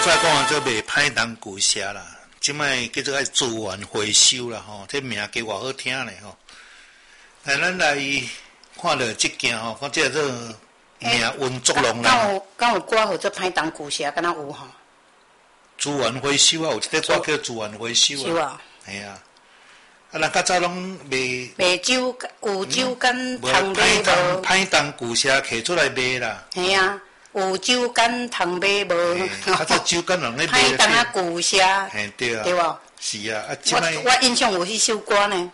再讲这袂歹当古社啦，即摆叫做爱资源回收啦吼，这名叫偌好听咧吼。但咱来看到即件吼，讲这命运作弄啦。 敢有歌号做歹当古社，敢若有吼？ 资源回收啊，有一个歌叫资源回收啊。 是啊。 系啊。啊，人较早拢卖酒、有酒干通买无？ 歹当古社摕出来卖啦。 系啊。有酒干通买无？ 啊，这酒干人咧卖。 歹当啊古社。 嘿，对啊。 对无？ 是啊， 我印象有迄首歌呢。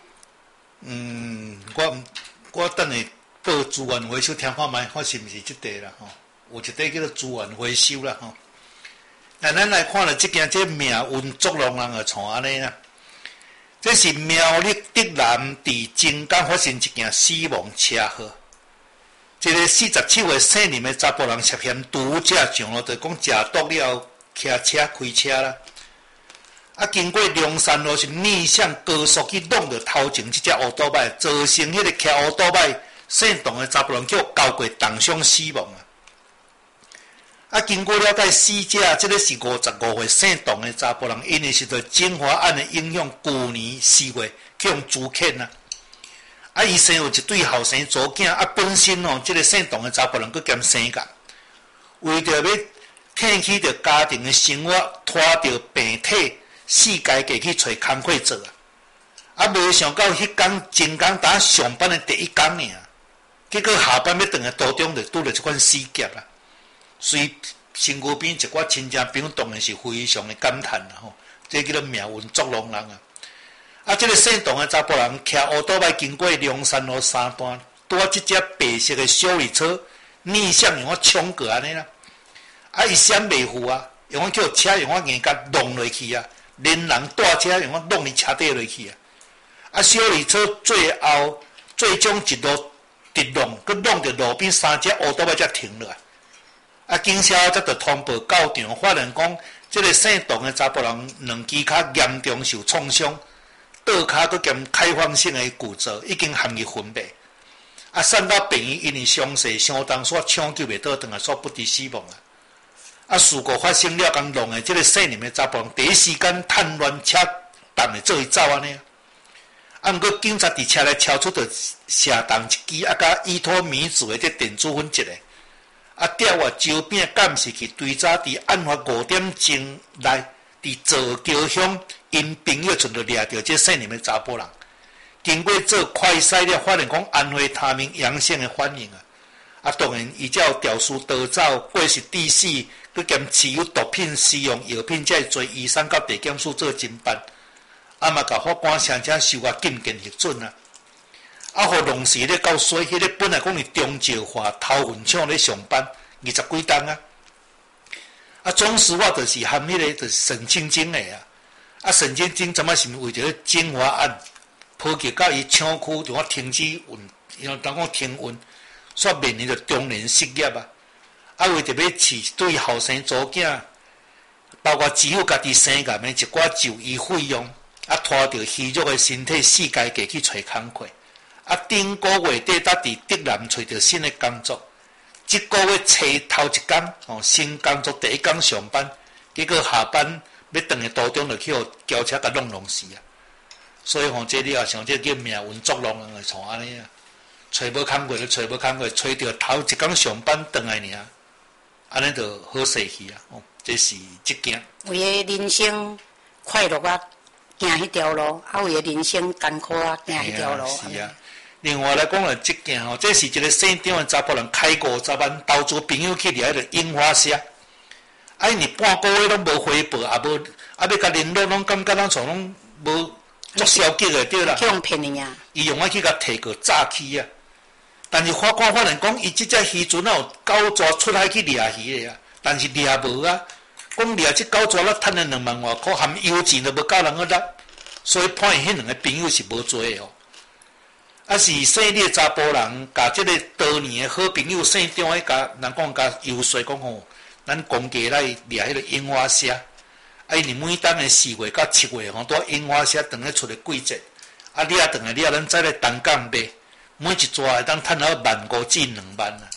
我等下报资源回收听看卖，看是毋是即块啦吼？有一块叫做资源回收啦吼。那咱来看了即件，这命运作弄人个像安尼啦。这是苗栗竹南伫金港发生一件死亡车祸。一个47岁姓林的查甫人涉嫌毒驾上路，就讲食毒了骑车开车啦。啊，经过龙山路是逆向高速去弄到头前这只乌多摆，造成迄个骑乌多摆姓董的查甫人叫交过重伤死亡啊。啊，经过了解，死者这个是55岁姓董的查甫人，因为是在金华案的影响，去年4月去用猪啃啊。啊，伊生有一对后生祖囝，啊，本身哦，这个姓董的查甫人佮兼生甲，为着要趁起着家庭的生活，拖着病体四界过去找工课做啊。啊，没想到迄天真刚打上班的第一天尔，结果下班要回来途中就拄着这款死劫啦。随身躯边一寡亲戚朋友当然是非常的感叹啦吼，这叫做命运作弄人啊！啊，这个姓董的查甫人骑乌多摆经过龙山路3段，拄啊，这只白色的修理车逆向用我冲过安尼啦，啊，伊闪袂赴啊，用我叫车用我硬甲弄落去啊，连人带车用我弄伫车底落去啊，啊，修理车最终一路直弄，佮弄到路边3只乌多摆才停落来。啊，警车则着通报到场，发现讲，这个姓董的查甫人两支骹严重受创伤，倒骹佮兼开放性的骨折，已经陷入昏迷。啊，送到病院，因为伤势相当，煞抢救袂到，当下煞不治死亡啊！啊，事故发生了，刚弄的这个姓林的查甫人，第一时间趁乱车动的做伊走安尼啊。啊，毋过警察伫车内超出着射动一支，啊，甲依托米子的这电子烟一个。啊，调阅周边监视器，对早伫案发5点钟内，伫造桥乡因朋友村就掠到这姓林的查甫人。经过做快筛了，发现讲安徽他命阳性的反应啊！啊，当然伊才有调书逃走，或是致死，佮兼持有毒品、使用药品，才会做医生到地检署做侦办。啊嘛，甲法官申请收押禁见核准啊！啊，互农时咧到水，迄个本来讲是中石化头份厂咧上班20几天啊！啊，总实话就是含迄个就是沈清晶的啊！啊，沈清晶怎么是为着金华案？跑去到伊厂区，就我停止运，然后当讲停运，煞面临着中年失业啊！啊，为着要饲一对后生祖囝，包括支付家己生涯的一寡就医费用，啊，拖着虚弱的身体世界过去找工课。啊，顶个月底才伫竹南找着新的工作，即个月初头一天哦，新工作第一天上班，结果下班要回的途中就去互轿车甲弄死啊！所以这你也想，这叫命运作弄人，像安尼啊，找无工过就找无工过，找着头一天上班回来尔，安尼就好势去啊！哦，这是即件。 为个人生快乐啊，行迄条路；啊，为个人生艰苦啊，行迄条路。 是啊。另外来讲了，即件吼，这是一个姓张的查甫人开50万投资朋友去掠迄个樱花社，啊，因为半个月拢无回报，也无要甲联络，拢感觉咱从拢无足消极的对啦。 去用骗你啊！ 伊用去甲摕个炸起啊！但是法官发现讲，伊即只鱼船有狗抓出海去掠鱼的啊，但是掠无啊。讲掠即狗抓了趁了2万外块，含油钱都无够人去拿，所以判伊迄2个朋友是无罪的哦。啊，是姓李的查甫人，甲即个多年的好朋友姓张的，甲人讲甲游说讲吼，咱公家来掠迄个樱花虾。啊，因为每当的4月到7月吼，都樱花虾当咧出的季节。啊，掠转来掠，咱再来东港卖，每一抓会当趁到15000至2万啊。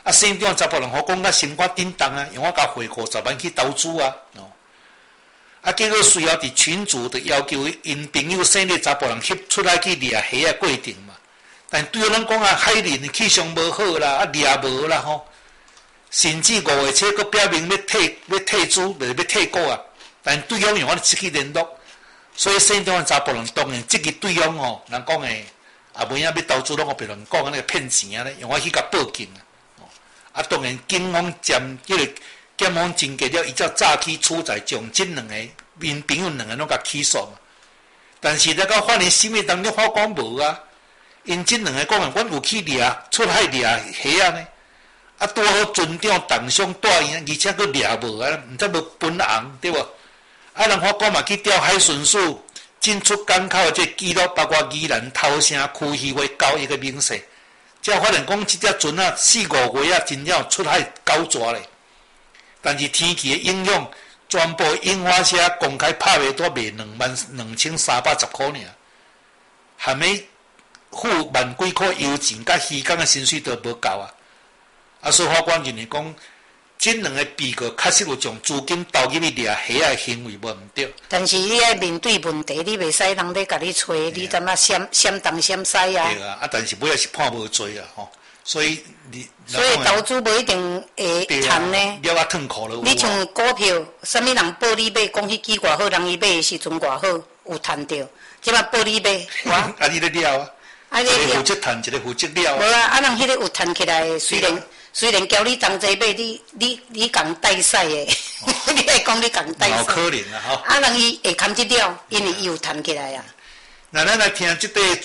啊，身边查甫人好讲甲生活震动啊，用我甲汇50万去投资啊，啊，结果随后伫群主的要求因朋友生日查甫人翕出来去掠虾啊过程嘛，但对咱讲啊，海人气象无好啦，啊掠无啦吼，甚至5月初佫表明要退资，袂要退股啊，但对方用我失去联络，所以身边查甫人当然即个对方吼，人讲诶。啊，尾仔要投资，拢互别人讲安尼骗钱啊咧，用我去甲报警啊！啊，当然警方迄个检方侦结了，伊才早起处在将即2个因朋友2个拢甲起诉嘛。但是咧到法院审理当中，法官无啊，因即2个讲阮有去掠出海掠虾啊呢，啊拄好尊长当上带伊，而且佫掠无啊，毋知无分红对无？啊，人法官嘛去调海巡署。进出港口的这记录，包括宜兰头城区渔会交易的明细，才发现讲即只船啊4-5月啊，真正出海搞抓咧。但是天气的影响，全部印花车公开拍卖都卖22,310块尔，含迄付万几块油钱甲渔港的薪水都无够啊！啊，所以法官认为讲。即2个被告确实有将资金投入去掠虾的行为，无毋对。 但是你爱面对问题，你袂使人要甲你找，你怎啊闪东闪西啊？ 对啊，啊，但是尾也是判无罪啊，吼。所以投资无一定会赚呢。 了啊，脱裤了。 你像股票，啥物人报你买，讲迄支偌好，人伊买的时阵偌好，有赚着。即摆报你买， 啊，你咧了啊？一个负责赚，一个负责了啊。 无啊，啊人迄个有赚起来，虽然叫你同齐买，你共带使的，你会讲你共带使。 好可怜啊！吼。 啊人伊会堪得了，因为伊有赚起来啊。 那咱来听即个。